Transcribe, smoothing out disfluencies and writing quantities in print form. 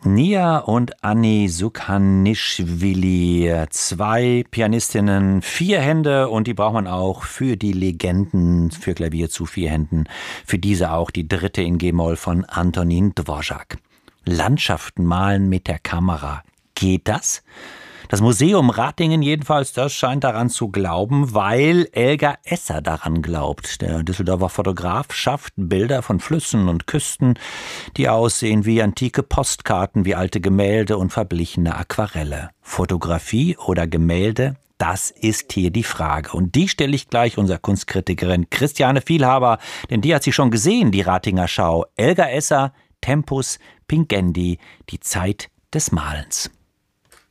Nia und Anni Sukhanischvili, 2 Pianistinnen, 4 Hände und die braucht man auch für die Legenden, für Klavier zu 4 Händen. Für diese auch die 3. in G-Moll von Antonín Dvořák. Landschaften malen mit der Kamera. Geht das? Das Museum Ratingen jedenfalls, das scheint daran zu glauben, weil Elgar Esser daran glaubt. Der Düsseldorfer Fotograf schafft Bilder von Flüssen und Küsten, die aussehen wie antike Postkarten, wie alte Gemälde und verblichene Aquarelle. Fotografie oder Gemälde? Das ist hier die Frage. Und die stelle ich gleich unserer Kunstkritikerin Christiane Vielhaber, denn die hat sie schon gesehen, die Ratinger Schau. Elgar Esser, Tempus Pingendi, die Zeit des Malens.